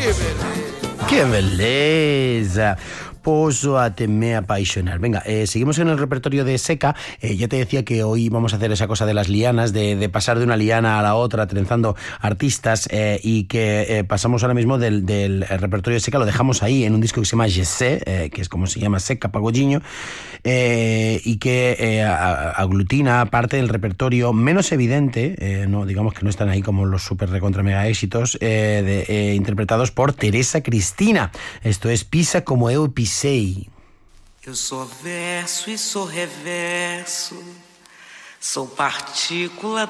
¡Qué belleza! Poso a te me apaixonar. Venga, seguimos en el repertorio de Secca. Ya te decía que hoy vamos a hacer esa cosa de las lianas, de pasar de una liana a la otra, trenzando artistas, y que pasamos ahora mismo del repertorio de Secca, lo dejamos ahí en un disco que se llama Je sais, que es como se llama, Secca Pagodiño, y que aglutina parte del repertorio menos evidente, no digamos que no están ahí como los super recontra mega éxitos, interpretados por Teresa Cristina. Esto es Pisa como eu pisei. Eu sou verso e sou reverso, sou partícula